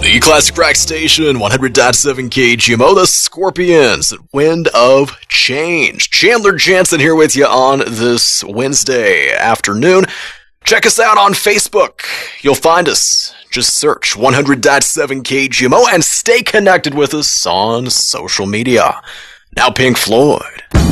The Classic Rock Station, 100.7 KGMO, the Scorpions, Wind of Change. Chandler Jansen here with you on this Wednesday afternoon. Check us out on Facebook. You'll find us. Just search 100.7 KGMO and stay connected with us on social media. Now Pink Floyd.